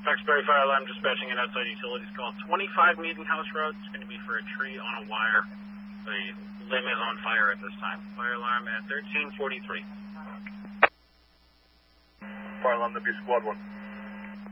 Duxbury Fire Alarm dispatching an outside utilities call. 25 Meeting House Road. It's going to be for a tree on a wire. The limb is on fire at this time. Fire alarm at 1343. Fire alarm to be squad 1.